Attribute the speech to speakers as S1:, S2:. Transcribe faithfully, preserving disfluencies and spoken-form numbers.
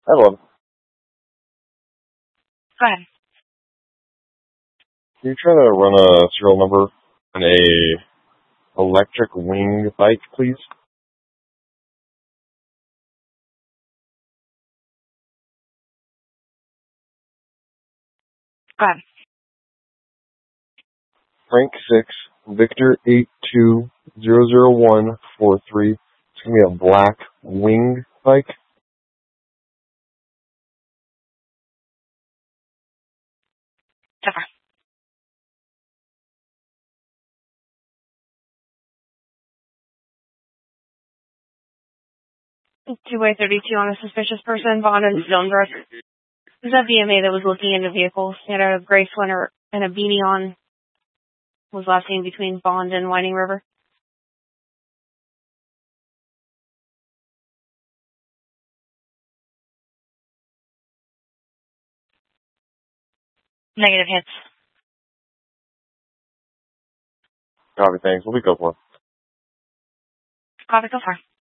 S1: Hello.
S2: Go ahead.
S1: Can you try to run a serial number on a electric wing bike, please?
S2: Go ahead.
S1: Frank six, Victor eight two zero zero one four three. It's gonna be a black wing bike.
S2: Jennifer. Two-way thirty-two on a suspicious person, Bond and Stonebrook. There's a V M A that was looking into vehicles. He had a gray sweater and a beanie on. Was last seen between Bond and Whining River. Negative hits.
S1: Copy, thanks. We'll be go for it.
S2: Copy, go far.